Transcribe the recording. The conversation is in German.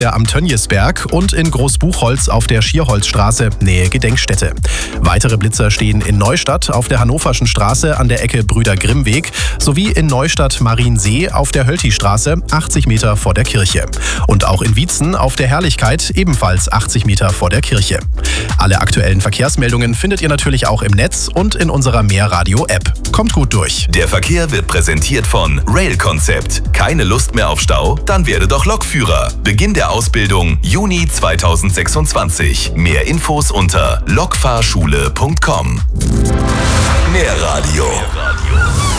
am Tönniesberg und in Großbuchholz auf der Schierholzstraße, Nähe Gedenkstätte. Weitere Blitzer stehen in Neustadt auf der Hannoverschen Straße an der Ecke Brüder-Grimm-Weg sowie in Neustadt-Mariensee auf der Hölti-Straße, 80 Meter vor der Kirche. Und auch in Wietzen auf der Herrlichkeit, ebenfalls 80 Meter vor der Kirche. Alle aktuellen Verkehrsmeldungen findet ihr natürlich auch im Netz und in unserer Mehrradio-App. Kommt gut durch. Der Verkehr wird präsentiert von Rail Concept. Keine Lust mehr auf Stau? Dann werde doch Lokführer. Beginn der Ausbildung Juni 2026. Mehr Infos unter lokfahrschule.com. Mehrradio.